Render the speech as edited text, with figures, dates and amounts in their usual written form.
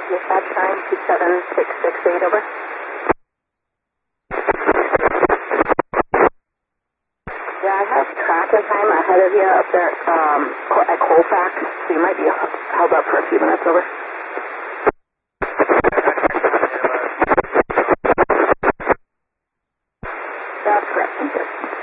Dispatch time 27668, over. Yeah, I have tracking time ahead of you up there at Colfax, so you might be held up for a few minutes, over.